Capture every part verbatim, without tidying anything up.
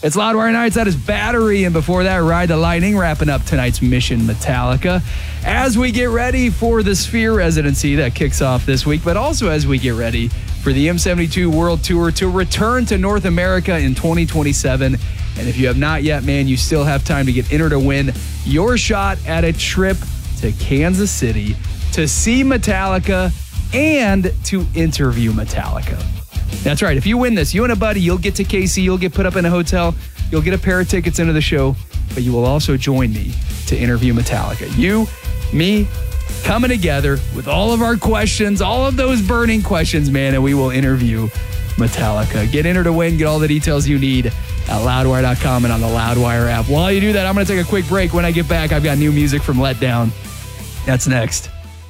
It's Loudwire Nights. That is Battery. And before that, Ride the Lightning, wrapping up tonight's Mission Metallica. As we get ready for the Sphere residency that kicks off this week, but also as we get ready for the M seventy-two World Tour to return to North America in twenty twenty-seven. And if you have not yet, man, you still have time to get entered to win your shot at a trip to Kansas City to see Metallica and to interview Metallica. That's right. If you win this, you and a buddy, you'll get to K C, you'll get put up in a hotel, you'll get a pair of tickets into the show, but you will also join me to interview Metallica. You, me, coming together with all of our questions, all of those burning questions, man, and we will interview Metallica. Get entered to win, get all the details you need at loudwire dot com and on the Loudwire app. While you do that, I'm going to take a quick break. When I get back, I've got new music from Let Down. That's next.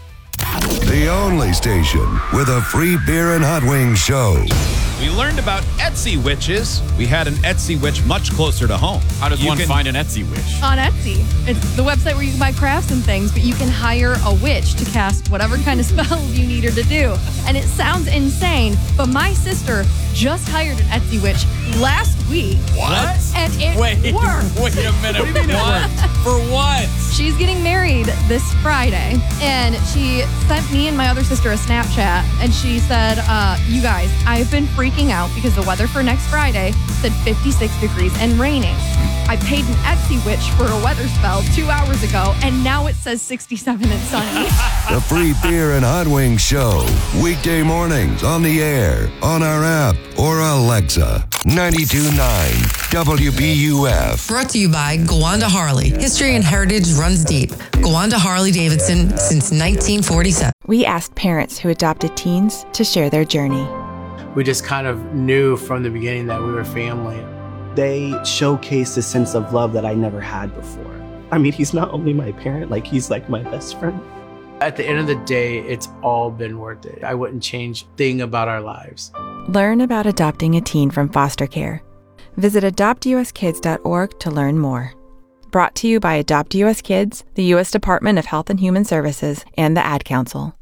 The only station with a free beer and hot wings show. We learned about Etsy witches. We had an Etsy witch much closer to home. How does You one can- find an Etsy witch? On Etsy. It's the website where you can buy crafts and things, but you can hire a witch to cast whatever kind of spells you need her to do. And it sounds insane, but my sister just hired an Etsy witch last week. What? And it Wait, worked. wait a minute. What do you mean it What? For what? She's getting married this Friday, and she sent me and my other sister a Snapchat, and she said, uh, you guys, I've been freaking out because the weather for next Friday said fifty-six degrees and raining. I paid an Etsy witch for a weather spell two hours ago, and now it says sixty-seven and sunny. The free beer and hot wings show. Weekday mornings on the air, on our app, or Alexa. ninety-two point nine W B U F. Brought to you by Gowanda Harley. History and heritage runs deep. Gowanda Harley Davidson since nineteen forty-seven. We asked parents who adopted teens to share their journey. We just kind of knew from the beginning that we were family. They showcased a sense of love that I never had before. I mean, he's not only my parent, like he's like my best friend. At the end of the day, it's all been worth it. I wouldn't change a thing about our lives. Learn about adopting a teen from foster care. Visit adopt u s kids dot org to learn more. Brought to you by Adopt U S Kids, the U S Department of Health and Human Services, and the Ad Council.